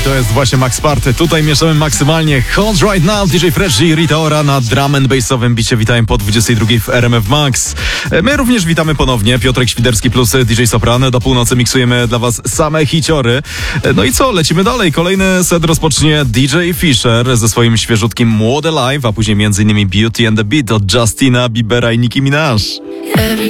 to jest właśnie Max Party. Tutaj mieszamy maksymalnie. Hot Right Now, DJ Fresh i Rita Ora na drum and bassowym bicie. Witają po 22 w RMF Max. My również witamy ponownie. Piotrek Świderski plus DJ Sopran. Do północy miksujemy dla was same hiciory. No i co? Lecimy dalej. Kolejny set rozpocznie DJ Fisher ze swoim świeżutkim Młode Live, a później m.in. Beauty and the Beat od Justina Biebera i Nicki Minaj.